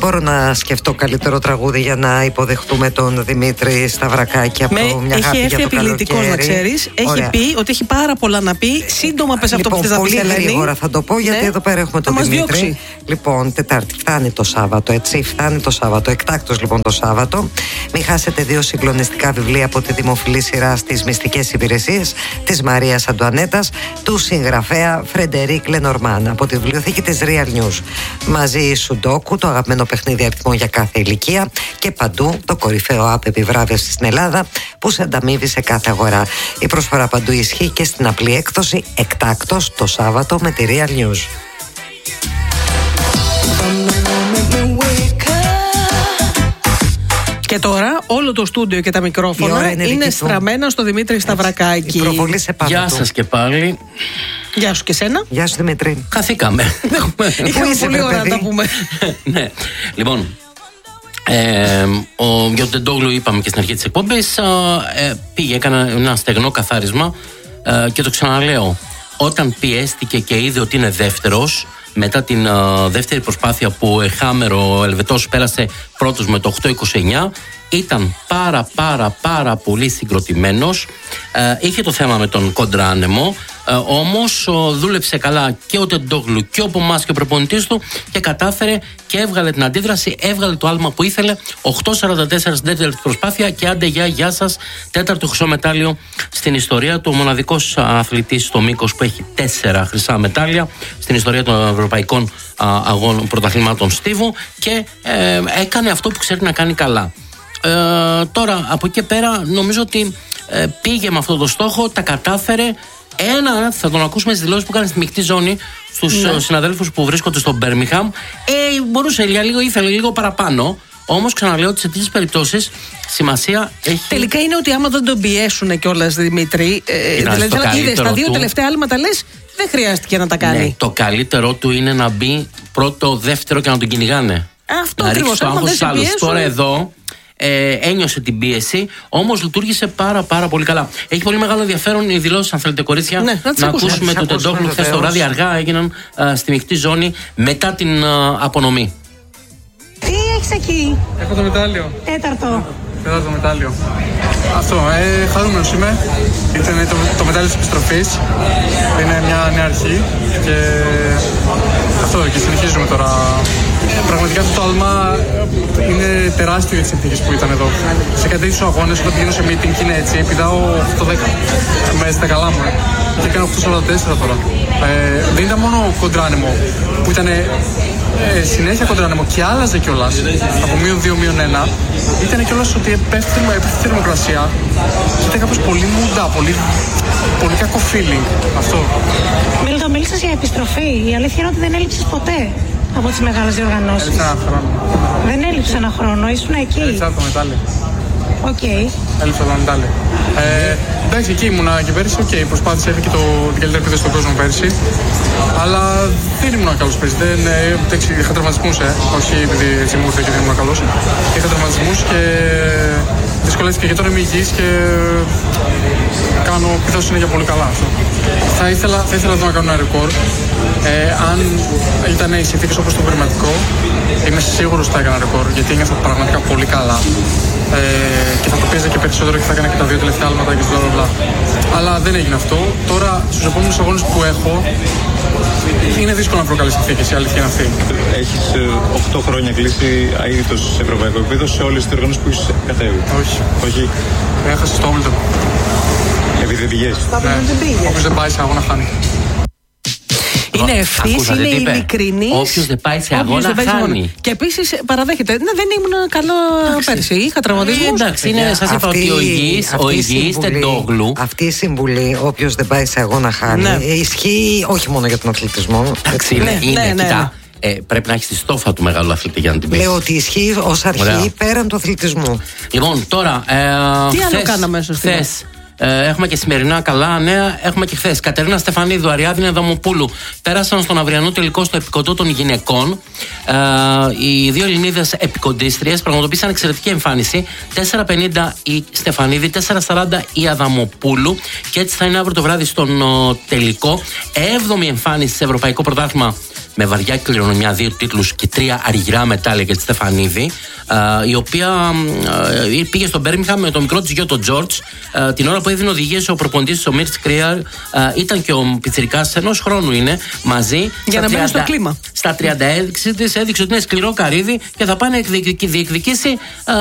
μπορώ να σκεφτώ καλύτερο τραγούδι για να υποδεχτούμε τον Δημήτρη Σταυρακάκη από μια αγάπη για το καλοκαίρι. Έχει έρθει επιλυτικός, να ξέρεις. Έχει πει ότι έχει πάρα πολλά να πει. Σύντομα πες αυτό που θες να πεις, Ελένη. Πολύ γρήγορα θα το πω, γιατί εδώ πέρα έχουμε τον Δημήτρη. Διώξει. Λοιπόν, Τετάρτη φτάνει το Σάββατο, έτσι. Φτάνει το Σάββατο. Εκτάκτος λοιπόν το Σάββατο. Μην χάσετε 2 συγκλονιστικά βιβλία από τη δημοφιλή σειρά στις μυστικές υπηρεσίες της Μαρίας Αντουανέτας, του συγγραφέα Φρεντερίκ Λενορμάν, από τη βιβλιοθήκη της Real News. Μαζί Σουντόκου, το αγαπημένο παιχνίδι αριθμών για κάθε ηλικία, και Παντού, το κορυφαίο app επιβράβευσης στην Ελλάδα που σε ανταμείβει σε κάθε αγορά. Η προσφορά Παντού ισχύει και στην απλή έκδοση εκτάκτος το Σάββατο με τη Real News. Και τώρα όλο το στούντιο και τα μικρόφωνα είναι στραμμένα στο Δημήτρη Σταυρακάκη. Γεια σας και πάλι. Γεια σου και σένα. Γεια σου Δημήτρη. Χαθήκαμε. Είχαμε πολύ ώρα να τα πούμε. Ναι. Λοιπόν, για τον Τεντόγλου είπαμε και στην αρχή της εκπομπής, πήγε, έκανε ένα στεγνό καθάρισμα και το ξαναλέω, όταν πιέστηκε και είδε ότι είναι δεύτερος, μετά την δεύτερη προσπάθεια που ο Ελβετός πέρασε πρώτος με το 8-29, ήταν πάρα πολύ συγκροτημένος. Είχε το θέμα με τον κοντράνεμο, όμως δούλεψε καλά και ο Τεντόγλου και ο Πομάς και ο προπονητής του και κατάφερε και έβγαλε την αντίδραση, έβγαλε το άλμα που ήθελε. 8-44 στην τέταρτη προσπάθεια και άντε γεια σας, τέταρτο χρυσό μετάλλιο στην ιστορία του. Ο μοναδικός αθλητής στο μήκος που έχει 4 χρυσά μετάλλια στην ιστορία των ευρωπαϊκών αγώνων πρωταθλημάτων στίβου, και έκανε αυτό που ξέρει να κάνει καλά. Τώρα από εκεί πέρα νομίζω ότι πήγε με αυτό το στόχο, τα κατάφερε. Θα τον ακούσουμε στις δηλώσεις που έκανε στη μεικτή ζώνη στους συναδέλφους που βρίσκονται στο Μπέρμιγχαμ. Μπορούσε ήθελε λίγο παραπάνω. Όμως ξαναλέω ότι σε τέτοιες περιπτώσεις σημασία έχει. Τελικά είναι ότι άμα δεν τον πιέσουν κιόλας, Δημήτρη. Δηλαδή, είδες τα 2 τελευταία άλματα, λες, δεν χρειάστηκε να τα κάνει. Ναι, το καλύτερό του είναι να μπει πρώτο, δεύτερο και να τον κυνηγάνε. Αυτό ακριβώς. Να ρίξει το άγχος στους άλλους. Τώρα εδώ ένιωσε την πίεση, όμως λειτουργήσε πάρα πολύ καλά. Έχει πολύ μεγάλο ενδιαφέρον οι δηλώσεις, αν θέλετε, κορίτσια, να ακούσουμε τον Τεντόγλου. Χθες το βράδυ αργά έγιναν στη μεικτή ζώνη μετά την απονομή. Τι έχεις εκεί? Έχω το μετάλλιο. Τέταρτο μετάλλιο. Αυτό, χαρούμενος είμαι. Ήταν το μετάλλιο της επιστροφής. Είναι μια νέα αρχή και αυτό, και συνεχίζουμε τώρα. Πραγματικά αυτό το άλμα είναι τεράστιο για τις συνθήκες που ήταν εδώ. Σε κάτι τέτοιους αγώνες, όταν πηγαίνω σε meeting και είναι έτσι, πηδάω 8-10 μέσα στα καλά μου. Και έκανα 8-44 τώρα. Δεν ήταν μόνο κοντράνεμο που ήταν συνέχεια κοντράνεμο και άλλαζε κιόλας από -2-1. Ήταν κιόλας ότι πέφτει θερμοκρασία και ήταν κάπως πολύ μούντα, πολύ κακό feeling αυτό. Μίλησες για επιστροφή. Η αλήθεια είναι ότι δεν έλειψες ποτέ από τις μεγάλες διοργανώσεις. Έλειψα ένα χρόνο. Δεν έλειψε ένα χρόνο, ήσουν εκεί. Έλειψα το μετάλλιο. Οκ. Έλειψα το μετάλλιο. Εντάξει, εκεί ήμουνα και πέρυσι, προσπάθησα, είχε και την καλύτερη επίθεση στον κόσμο πέρυσι. Αλλά δεν ήμουν καλός πέρυσι. Είχα τραυματισμούς, όχι επειδή έτσι μου ήρθε και δεν ήμουν καλός. Είχα τραυματισμούς και δυσκολεύτηκα, και τώρα είμαι υγιής και πηδάω συνέχεια πολύ καλά αυτό. Θα ήθελα να κάνω ένα ρεκόρ. Αν ήταν οι συνθήκες όπως το περιματικό, είμαι σίγουρος ότι θα έκανα ρεκόρ, γιατί ένιωθα πραγματικά πολύ καλά. Και θα το πίεζα και περισσότερο και θα έκανα και τα 2 τελευταία άλματα και μπλα. Αλλά δεν έγινε αυτό. Τώρα στους επόμενους αγώνες που έχω, είναι δύσκολο να βρω καλές συνθήκες, η αλήθεια είναι αυτή. Έχεις 8 χρόνια κλείσει αείδητος σε ευρωπαϊκό επίπεδο σε όλες τις διοργανώσεις που έχεις κατέβει. Όχι. Έχασε στο Wimbledon. Επειδή δεν πηγαίνεις. Ναι. Όποιος δεν πάει σε αγώνα χάνει. Είναι ευθύς, είναι ειλικρινής. Όποιος δεν πάει σε αγώνα χάνει. Και επίσης παραδέχεται, δεν ήμουν καλό πέρσι. Είχα τραυματισμούς. Εντάξει, σας είπα ότι ο υγιής Τεντόγλου. Αυτή η συμβουλή, όποιος δεν πάει σε αγώνα χάνει, ισχύει όχι μόνο για τον αθλητισμό. Εντάξει, κοιτά. Πρέπει να έχει τη στόφα του μεγάλου αθλητή για να την πει. Λέω ότι ισχύει ως αρχή πέραν του αθλητισμού. Λοιπόν, τώρα. Τι άλλο κάναμε χθες. Έχουμε και σημερινά καλά νέα. Έχουμε και χθες. Κατερίνα Στεφανίδου, Αριάδνη Αδαμοπούλου πέρασαν στον αυριανό τελικό στο επικοντό των γυναικών. Οι 2 Ελληνίδες επικοντίστριες πραγματοποίησαν εξαιρετική εμφάνιση. 4:50 η Στεφανίδη, 4:40 η Αδαμοπούλου. Και έτσι θα είναι αύριο το βράδυ στον τελικό. 7η εμφάνιση σε Ευρωπαϊκό Πρωτάθλημα με βαριά κληρονομιά 2 τίτλους και 3 αργυρά μετάλλια για τη Στεφανίδη, η οποία πήγε στον Μπέρμιγχαμ με το μικρό της γιο τον Τζόρτζ, την ώρα που έδινε οδηγίες ο προπονητής ο Μίρτ Σκρίαρ. Ήταν και ο πιτσιρικάς, ενός χρόνου είναι μαζί. Για να μπαίνει στο κλίμα. Στα 36 της έδειξε ότι είναι σκληρό καρύδι και θα πάει να διεκδικήσει